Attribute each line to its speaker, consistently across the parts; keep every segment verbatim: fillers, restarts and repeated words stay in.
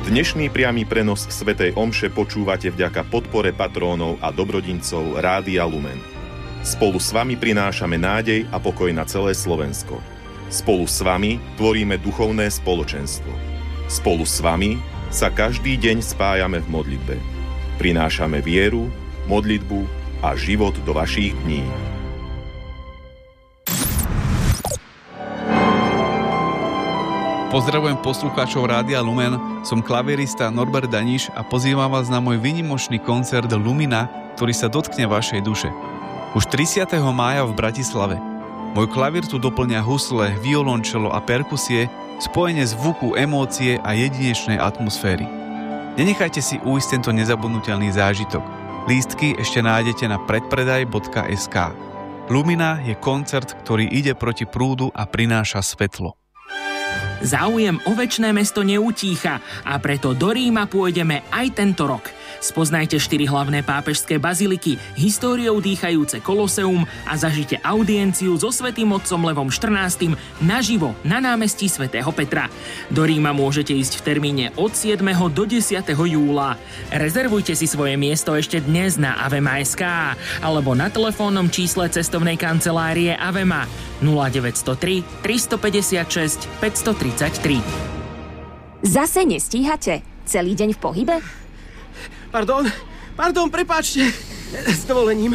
Speaker 1: Dnešný priamy prenos svätej omše počúvate vďaka podpore patrónov a dobrodincov Rádia Lumen. Spolu s vami prinášame nádej a pokoj na celé Slovensko. Spolu s vami tvoríme duchovné spoločenstvo. Spolu s vami sa každý deň spájame v modlitbe. Prinášame vieru, modlitbu a život do vašich dní.
Speaker 2: Pozdravujem poslucháčov Rádia Lumen, som klavierista Norbert Daniš a pozývam vás na môj výnimočný koncert Lumina, ktorý sa dotkne vašej duše. Už tridsiateho mája v Bratislave. Môj klavír tu doplňa husle, violončelo a perkusie, spojenie zvuku, emócie a jedinečnej atmosféry. Nenechajte si ujsť tento nezabudnutelný zážitok. Lístky ešte nájdete na predpredaj bodka es ká. Lumina je koncert, ktorý ide proti prúdu a prináša svetlo.
Speaker 3: Záujem o večné mesto neutícha a preto do Ríma pôjdeme aj tento rok. Spoznajte štyri hlavné pápežské baziliky, históriou dýchajúce Koloseum a zažite audienciu so svätým otcom Levom štrnástym naživo na námestí svätého Petra. Do Ríma môžete ísť v termíne od siedmeho do desiateho júla. Rezervujte si svoje miesto ešte dnes na avema bodka es ká alebo na telefónnom čísle cestovnej kancelárie Avema nula deväť nula tri, tri päť šesť, päť tri tri.
Speaker 4: Zase nestíhate? Celý deň v pohybe?
Speaker 5: Pardon, pardon, prepáčte. S dovolením.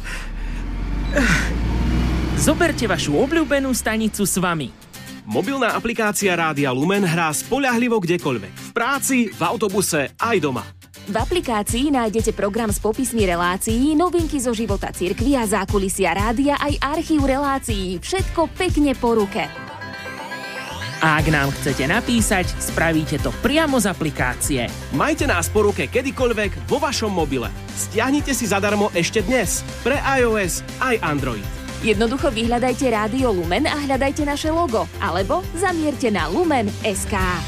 Speaker 3: Zoberte vašu obľúbenú stanicu s vami.
Speaker 5: Mobilná aplikácia Rádia Lumen hrá spoľahlivo kdekoľvek. V práci, v autobuse, aj doma.
Speaker 4: V aplikácii nájdete program s popismi relácií, novinky zo života cirkvi a zákulisia rádia aj archív relácií. Všetko pekne po ruke.
Speaker 3: A ak nám chcete napísať, spravíte to priamo z aplikácie.
Speaker 5: Majte nás po ruke kedykoľvek vo vašom mobile. Stiahnite si zadarmo ešte dnes pre iOS aj Android.
Speaker 4: Jednoducho vyhľadajte Rádio Lumen a hľadajte naše logo, alebo zamierte na lumen bodka es ká.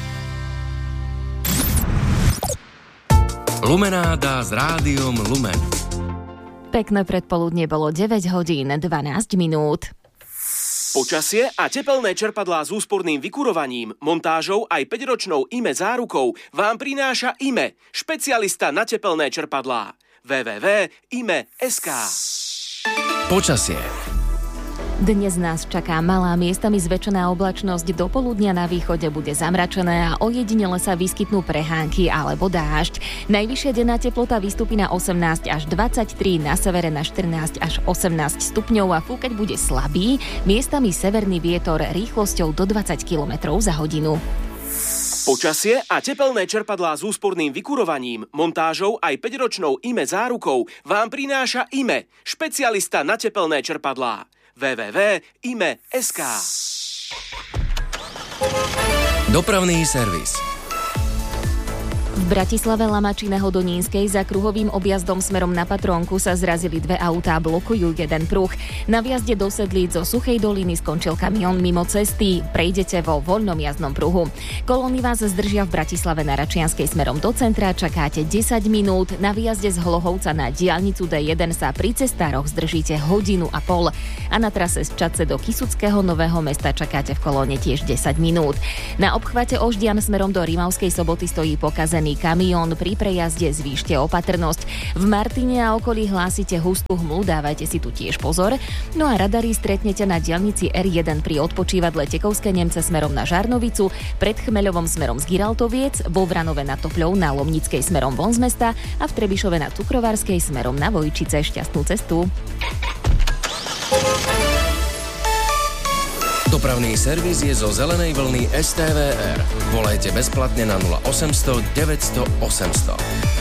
Speaker 6: Lumenáda s Rádiom Lumen.
Speaker 4: Pekné predpoludnie, bolo deväť hodín dvanásť minút.
Speaker 5: Počasie a tepelné čerpadlá s úsporným vykurovaním, montážou aj päťročnou í em é zárukou vám prináša í em é, špecialista na tepelné čerpadlá. w w w bodka i m e bodka es ká.
Speaker 6: Počasie.
Speaker 4: Dnes nás čaká malá miestami zväčšená oblačnosť, do poludnia na východe bude zamračené a ojedinele sa vyskytnú prehánky alebo dážď. Najvyššia denná teplota vystúpi na osemnásť až dvadsaťtri, na severe na štrnásť až osemnásť stupňov a fúkať bude slabý, miestami severný vietor rýchlosťou do dvadsať kilometrov za hodinu.
Speaker 5: Počasie a tepelné čerpadlá s úsporným vykurovaním, montážou aj päťročnou í em é zárukou vám prináša í em é, špecialista na tepelné čerpadlá. w w w bodka i m e bodka es ká.
Speaker 6: Dopravný servis.
Speaker 4: V Bratislave Lamačineho do Nínskej za kruhovým objazdom smerom na Patrónku sa zrazili dve autá, blokujú jeden pruh. Na vjazde do Sedlíc zo Suchej doliny skončil kamión mimo cesty. Prejdete vo voľnom jazdnom pruhu. Kolóny vás zdržia v Bratislave na Račianskej smerom do centra, čakáte desať minút. Na výjazde z Hlohovca na diaľnicu dé jeden sa pri cestároch zdržíte hodinu a pol. A na trase z Čadce do Kysuckého Nového Mesta čakáte v kolóne tiež desať minút. Na obchvate Oždian smerom do Rimavskej Soboty stojí pokazený kamión, pri prejazde zvýšte opatrnosť. V Martine a okolí hlásite hustú hmlu, dávajte si tu tiež pozor. No a radary stretnete na diaľnici er jeden pri odpočívadle Tekovské Nemce smerom na Žarnovicu, pred Chmeľovom smerom z Giraltoviec, vo Vranove nad Topľou na Lomnickej smerom von z mesta a v Trebišove na Cukrovárskej smerom na Vojčice. Šťastnú cestu.
Speaker 6: Dopravný servis je zo zelenej vlny es té vé er. Volajte bezplatne na nula osemsto deväťsto osemsto.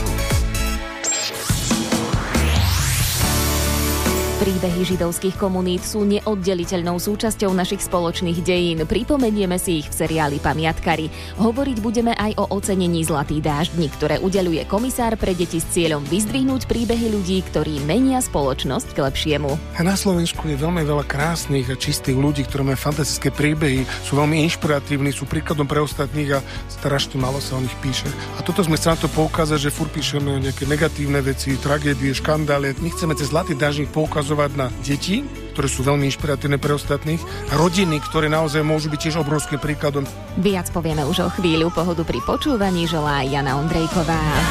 Speaker 4: Príbehy židovských komunít sú neoddeliteľnou súčasťou našich spoločných dejín. Pripomenieme si ich v seriáli Pamiatkári. Hovoriť budeme aj o ocenení Zlatý dáždnik, ktoré udeľuje komisár pre deti s cieľom vyzdvihnúť príbehy ľudí, ktorí menia spoločnosť k lepšiemu.
Speaker 7: A na Slovensku je veľmi veľa krásnych a čistých ľudí, ktorí majú fantastické príbehy, sú veľmi inšpiratívni, sú príkladom pre ostatných a strašne málo sa o nich píše. A toto sme chceli na to poukázať, že furt píšeme o nejaké negatívne veci, tragédie, škandály. My chceme cez Zlatý dáždnik poukazovať na deti, ktoré sú veľmi inšpiratívne pre ostatných. Rodiny, ktoré naozaj môžu byť tiež obrovským príkladom.
Speaker 4: Viac povieme už o chvíľu. Pohodu pri počúvaní želá Jana Ondrejková.